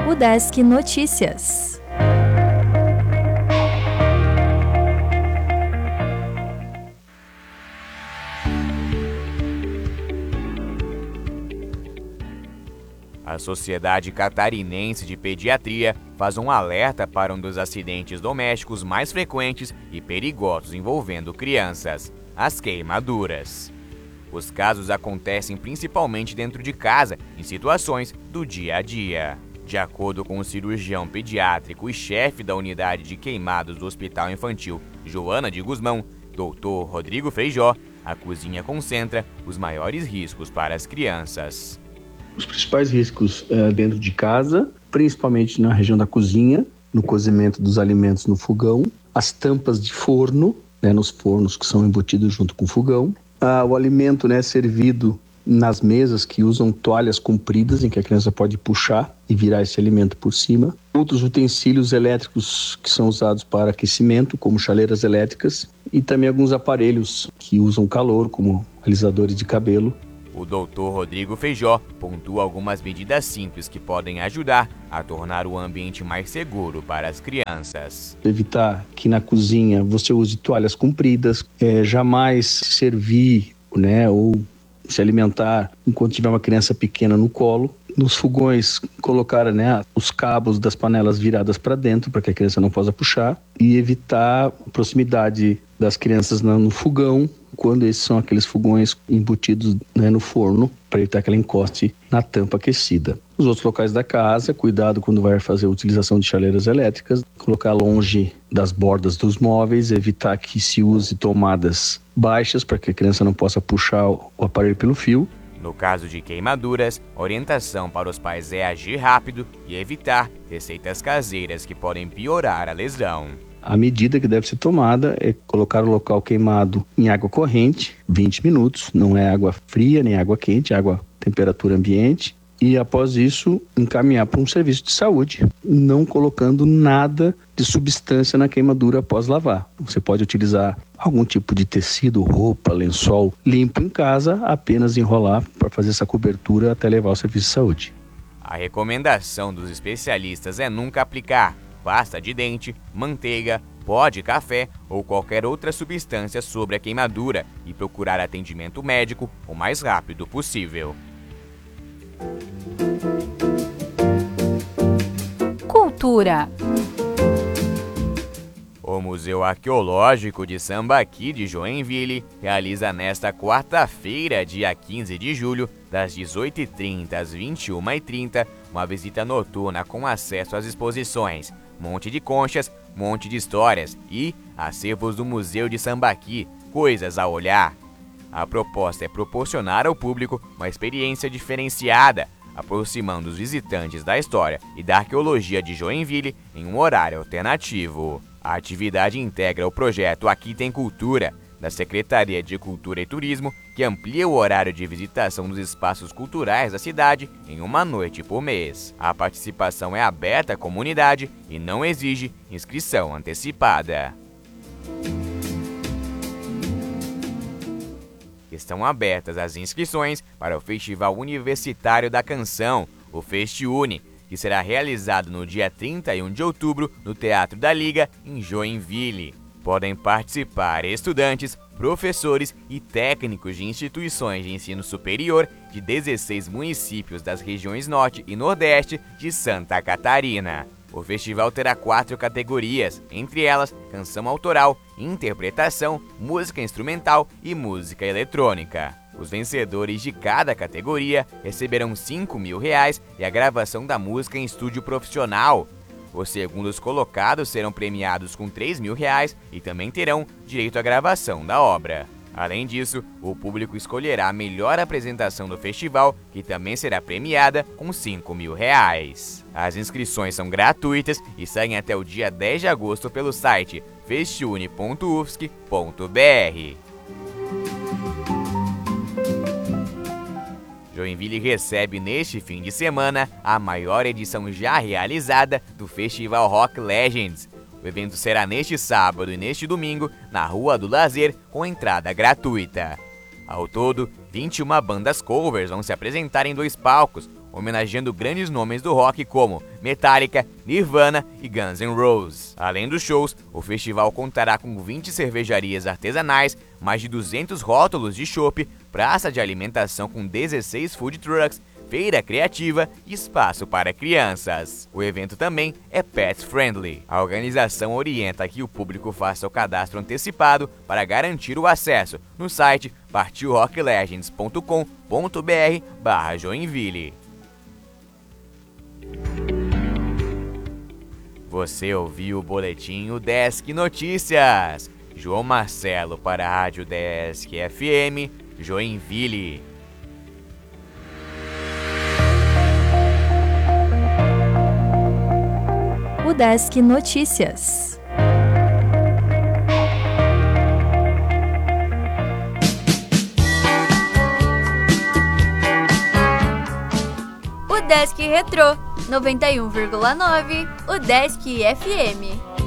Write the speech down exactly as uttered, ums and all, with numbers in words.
Udesc Notícias. A Sociedade Catarinense de Pediatria faz um alerta para um dos acidentes domésticos mais frequentes e perigosos envolvendo crianças: as queimaduras. Os casos acontecem principalmente dentro de casa, em situações do dia a dia. De acordo com o cirurgião pediátrico e chefe da unidade de queimados do Hospital Infantil Joana de Guzmão, doutor Rodrigo Feijó, a cozinha concentra os maiores riscos para as crianças. Os principais riscos é, dentro de casa, principalmente na região da cozinha, no cozimento dos alimentos no fogão, as tampas de forno, né, nos fornos que são embutidos junto com o fogão, ah, o alimento, né, servido nas mesas que usam toalhas compridas em que a criança pode puxar e virar esse alimento por cima, outros utensílios elétricos que são usados para aquecimento, como chaleiras elétricas, e também alguns aparelhos que usam calor, como alisadores de cabelo. O doutor Rodrigo Feijó pontua algumas medidas simples que podem ajudar a tornar o ambiente mais seguro para as crianças. Evitar que na cozinha você use toalhas compridas, é, jamais servir, né, ou se alimentar enquanto tiver uma criança pequena no colo. Nos fogões, colocar, né, os cabos das panelas viradas para dentro, para que a criança não possa puxar. E evitar a proximidade das crianças no fogão, quando esses são aqueles fogões embutidos, né, no forno, para evitar que ela encoste na tampa aquecida. Nos outros locais da casa, cuidado quando vai fazer a utilização de chaleiras elétricas, colocar longe das bordas dos móveis, evitar que se use tomadas baixas, para que a criança não possa puxar o aparelho pelo fio. No caso de queimaduras, orientação para os pais é agir rápido e evitar receitas caseiras que podem piorar a lesão. A medida que deve ser tomada é colocar o local queimado em água corrente, vinte minutos, não é água fria nem água quente, é água temperatura ambiente. E após isso, encaminhar para um serviço de saúde, não colocando nada de substância na queimadura após lavar. Você pode utilizar algum tipo de tecido, roupa, lençol limpo em casa, apenas enrolar para fazer essa cobertura até levar ao serviço de saúde. A recomendação dos especialistas é nunca aplicar pasta de dente, manteiga, pó de café ou qualquer outra substância sobre a queimadura e procurar atendimento médico o mais rápido possível. Cultura. O Museu Arqueológico de Sambaqui de Joinville realiza nesta quarta-feira, dia quinze de julho, das dezoito e trinta às vinte e uma e trinta, uma visita noturna com acesso às exposições Monte de Conchas, Monte de Histórias e Acervos do Museu de Sambaqui, Coisas a Olhar. A proposta é proporcionar ao público uma experiência diferenciada, aproximando os visitantes da história e da arqueologia de Joinville em um horário alternativo. A atividade integra o projeto Aqui Tem Cultura, da Secretaria de Cultura e Turismo, que amplia o horário de visitação dos espaços culturais da cidade em uma noite por mês. A participação é aberta à comunidade e não exige inscrição antecipada. Estão abertas as inscrições para o Festival Universitário da Canção, o FestiUni, que será realizado no dia trinta e um de outubro no Teatro da Liga, em Joinville. Podem participar estudantes, professores e técnicos de instituições de ensino superior de dezesseis municípios das regiões Norte e Nordeste de Santa Catarina. O festival terá quatro categorias, entre elas canção autoral, interpretação, música instrumental e música eletrônica. Os vencedores de cada categoria receberão cinco mil reais e a gravação da música em estúdio profissional. Os segundos colocados serão premiados com três mil reais e também terão direito à gravação da obra. Além disso, o público escolherá a melhor apresentação do festival, que também será premiada com cinco mil reais. As inscrições são gratuitas e saem até o dia dez de agosto pelo site festiune ponto u f s c ponto b r. Joinville recebe neste fim de semana a maior edição já realizada do Festival Rock Legends. O evento será neste sábado e neste domingo na Rua do Lazer, com entrada gratuita. Ao todo, vinte e uma bandas covers vão se apresentar em dois palcos, homenageando grandes nomes do rock como Metallica, Nirvana e Guns N' Roses. Além dos shows, o festival contará com vinte cervejarias artesanais, mais de duzentos rótulos de chopp, praça de alimentação com dezesseis food trucks, feira criativa e espaço para crianças. O evento também é pet friendly. A organização orienta que o público faça o cadastro antecipado para garantir o acesso no site partiu rock legends ponto com ponto br barra Joinville. Você ouviu o boletim Udesc Notícias. João Marcelo para a Rádio Udesc F M, Joinville. Udesc Notícias. Udesc Retrô noventa e um vírgula nove, Udesc F M.